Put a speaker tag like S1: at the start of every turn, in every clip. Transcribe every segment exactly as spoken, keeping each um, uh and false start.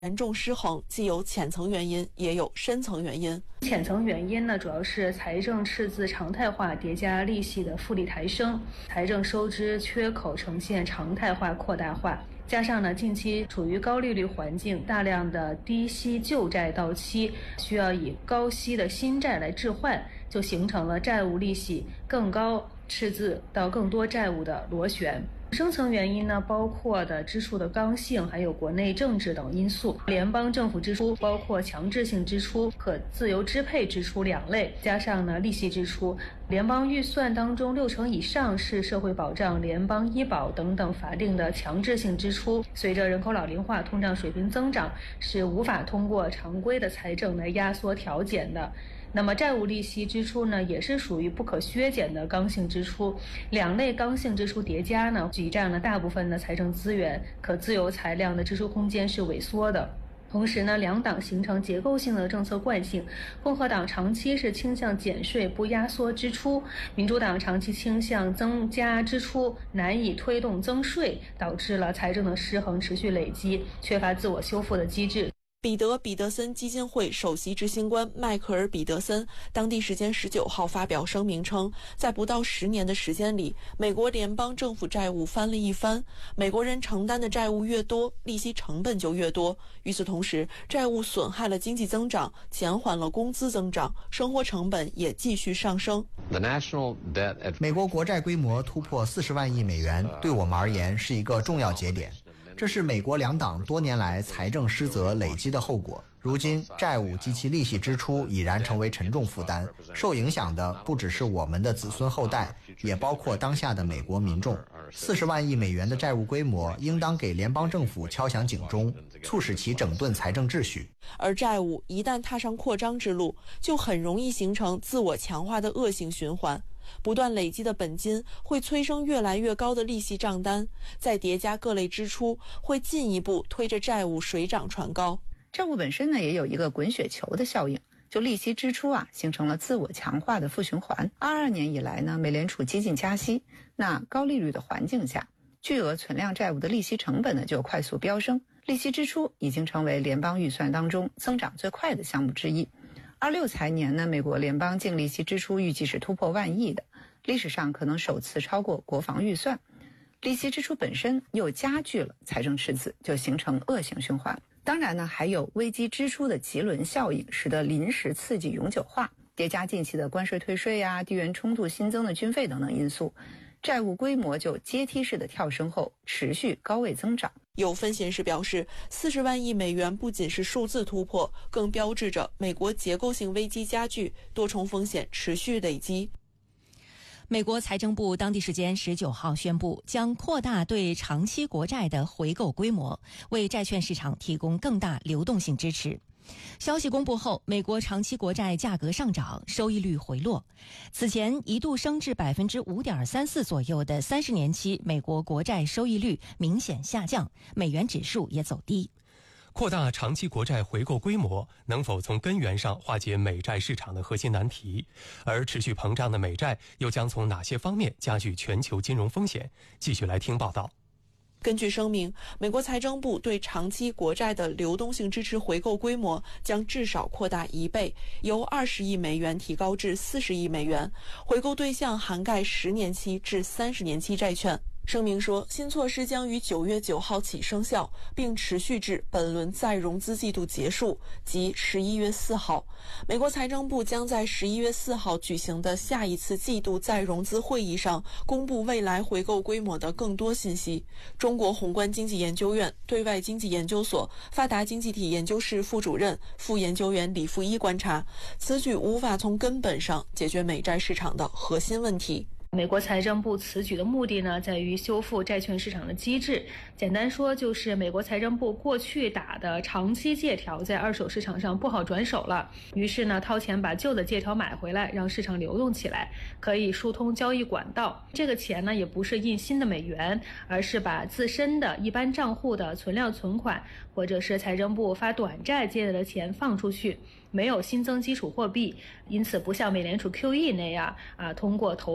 S1: 严重失衡，既有浅层原因，也有深层原因。
S2: 浅层原因呢，主要是财政赤字常态化叠加利息的复利抬升，财政收支缺口呈现常态化扩大化。加上呢，近期处于高利率环境，大量的低息旧债到期，需要以高息的新债来置换，就形成了债务利息更高、赤字到更多债务的螺旋。深层原因呢，包括的支出的刚性，还有国内政治等因素。联邦政府支出包括强制性支出和自由支配支出两类，加上呢利息支出。联邦预算当中六成以上是社会保障、联邦医保等等法定的强制性支出。随着人口老龄化、通胀水平增长，是无法通过常规的财政来压缩调减的。那么债务利息支出呢，也是属于不可削减的刚性支出。两类刚性支出叠加呢，挤占了大部分的财政资源，可自由裁量的支出空间是萎缩的。同时呢，两党形成结构性的政策惯性，共和党长期是倾向减税不压缩支出，民主党长期倾向增加支出，难以推动增税，导致了财政的失衡持续累积，缺乏自我修复的机制。
S1: 彼得·彼得森基金会首席执行官迈克尔·彼得森当地时间十九号发表声明称，在不到十年的时间里，美国联邦政府债务翻了一番。美国人承担的债务越多，利息成本就越多。与此同时，债务损害了经济增长，减缓了工资增长，生活成本也继续上升。
S3: 美国国债规模突破四十万亿美元，对我们而言是一个重要节点。这是美国两党多年来财政失责累积的后果。如今，债务及其利息支出已然成为沉重负担，受影响的不只是我们的子孙后代，也包括当下的美国民众。四十万亿美元的债务规模，应当给联邦政府敲响警钟，促使其整顿财政秩序。
S1: 而债务一旦踏上扩张之路，就很容易形成自我强化的恶性循环。不断累积的本金会催生越来越高的利息账单，再叠加各类支出，会进一步推着债务水涨船高。
S4: 债务本身呢，也有一个滚雪球的效应，就利息支出啊，形成了自我强化的负循环。二二年以来呢，美联储激进加息，那高利率的环境下，巨额存量债务的利息成本呢就快速飙升，利息支出已经成为联邦预算当中增长最快的项目之一。二六财年呢，美国联邦净利息支出预计是突破万亿的，历史上可能首次超过国防预算。利息支出本身又加剧了财政赤字，就形成恶性循环。当然呢，还有危机支出的棘轮效应，使得临时刺激永久化，叠加近期的关税退税呀、地缘冲突新增的军费等等因素，债务规模就阶梯式的跳升后持续高位增长。
S1: 有分析人士表示，四十万亿美元不仅是数字突破，更标志着美国结构性危机加剧，多重风险持续累积。
S5: 美国财政部当地时间十九号宣布，将扩大对长期国债的回购规模，为债券市场提供更大流动性支持。消息公布后，美国长期国债价格上涨，收益率回落。此前一度升至百分之五点三四左右的三十年期美国国债收益率明显下降，美元指数也走低。
S6: 扩大长期国债回购规模能否从根源上化解美债市场的核心难题？而持续膨胀的美债又将从哪些方面加剧全球金融风险？继续来听报道。
S1: 根据声明，美国财政部对长期国债的流动性支持回购规模将至少扩大一倍，由二十亿美元提高至四十亿美元，回购对象涵盖十年期至三十年期债券。声明说，新措施将于九月九号起生效，并持续至本轮再融资季度结束，即十一月四号。美国财政部将在十一月四号举行的下一次季度再融资会议上公布未来回购规模的更多信息。中国宏观经济研究院对外经济研究所发达经济体研究室副主任、副研究员李富一观察，此举无法从根本上解决美债市场的核心问题。
S2: 美国财政部此举的目的呢，在于修复债券市场的机制。简单说，就是美国财政部过去打的长期借条在二手市场上不好转手了，于是呢，掏钱把旧的借条买回来，让市场流动起来，可以疏通交易管道。这个钱呢，也不是印新的美元，而是把自身的一般账户的存量存款，或者是财政部发短债借来的钱放出去，没有新增基础货币，因此不像美联储 Q E 那样啊，通过投放货币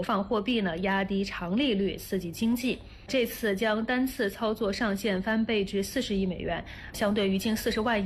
S2: 币呢压低长利率，刺激经济。这次将单次操作上限翻倍至四十亿美元，相对于近四十万